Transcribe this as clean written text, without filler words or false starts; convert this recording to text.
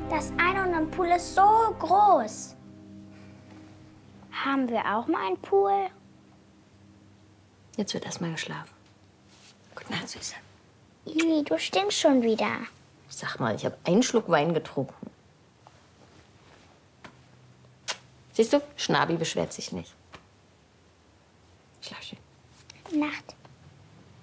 Das Einhornpool ist so groß. Haben wir auch mal einen Pool? Jetzt wird erst mal geschlafen. Gute Nacht, Süße. Ili, du stinkst schon wieder. Sag mal, ich habe einen Schluck Wein getrunken. Siehst du, Schnabi beschwert sich nicht. Schlaf schön. Nacht.